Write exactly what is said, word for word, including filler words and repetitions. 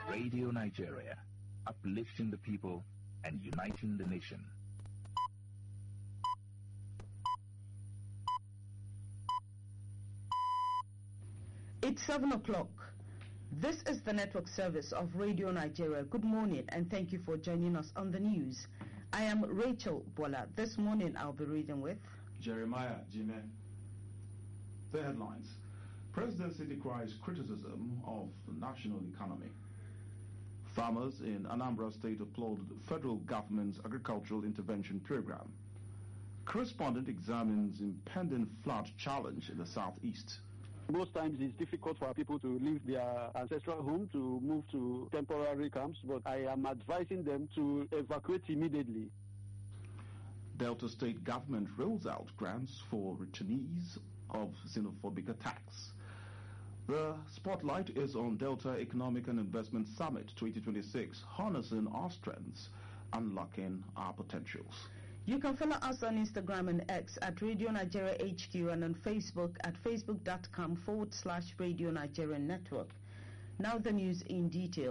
Radio Nigeria, uplifting the people and uniting the nation. It's seven o'clock. This is the network service of Radio Nigeria. Good morning and thank you for joining us on the news. I am Rachel Bola. This morning I'll be reading with Jeremiah Jime. The headlines. Presidency decries criticism of the national economy. Farmers in Anambra State applaud the federal government's agricultural intervention program. Correspondent examines impending flood challenge in the southeast. Most times it's difficult for people to leave their ancestral home to move to temporary camps, but I am advising them to evacuate immediately. Delta State government rolls out grants for returnees of xenophobic attacks. The spotlight is on Delta Economic and Investment Summit twenty twenty-six, harnessing our strengths, unlocking our potentials. You can follow us on Instagram and X at Radio Nigeria H Q and on Facebook at facebook.com forward slash Radio Nigeria Network. Now the news in detail.